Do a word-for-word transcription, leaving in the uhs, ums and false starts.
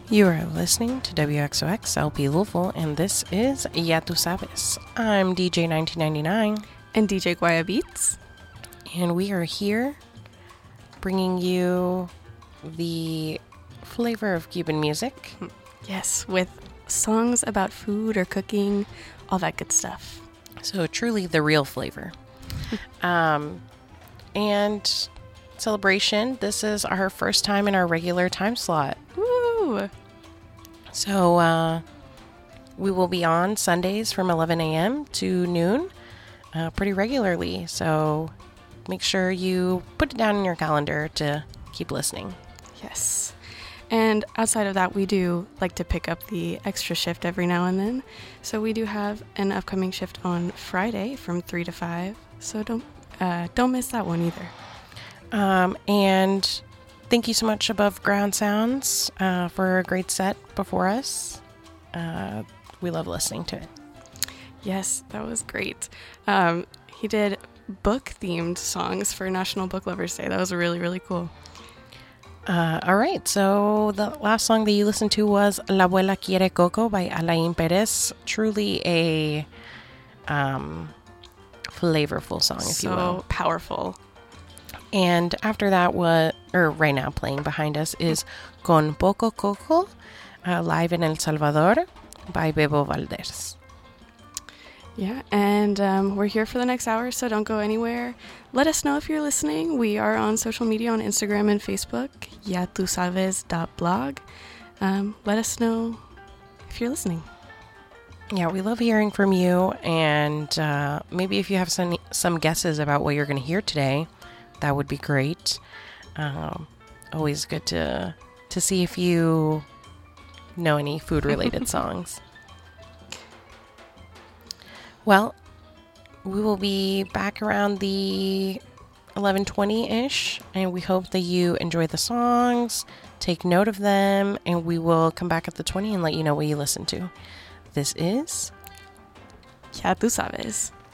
You are listening to W X O X L P Louisville, and this is Ya Tu Sabes. I'm D J nineteen ninety-nine. And D J Guaya Beats. And we are here bringing you the flavor of Cuban music. Yes, with songs about food or cooking, all that good stuff. So truly the real flavor. um, and celebration, this is our first time in our regular time slot. Woo! So uh, we will be on Sundays from eleven a.m. to noon uh, pretty regularly. So make sure you put it down in your calendar to keep listening. Yes. And outside of that, we do like to pick up the extra shift every now and then. So we do have an upcoming shift on Friday from three to five. So don't uh, don't miss that one either. Um, and thank you so much, Above Ground Sounds, uh, for a great set before us. Uh, we love listening to it. Yes, that was great. Um, he did book-themed songs for National Book Lovers Day. That was really, really cool. Uh, all right, so the last song that you listened to was La Abuela Quiere Coco by Alain Perez. Truly a um, flavorful song, if so you will. So powerful. And after that, what, or right now playing behind us, is Con Poco Coco, uh, live in El Salvador by Bebo Valdez. Yeah, and um, we're here for the next hour, so don't go anywhere. Let us know if you're listening. We are on social media on Instagram and Facebook, ya tu sabes dot blog. Um, let us know if you're listening. Yeah, we love hearing from you, and uh, maybe if you have some some guesses about what you're going to hear today, that would be great. Um, always good to to see if you know any food-related songs. Well, we will be back around the eleven twenty-ish, and we hope that you enjoy the songs, take note of them, and we will come back at the twenty and let you know what you listen to. This is Ya tu sabes.